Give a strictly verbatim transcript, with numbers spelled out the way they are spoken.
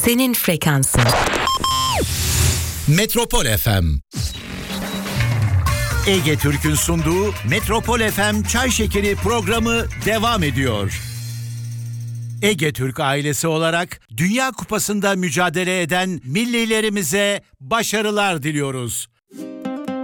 senin frekansın. Metropol F M. Ege Türk'ün sunduğu Metropol F M Çay Şekeri programı devam ediyor. Ege Türk ailesi olarak Dünya Kupası'nda mücadele eden millilerimize başarılar diliyoruz.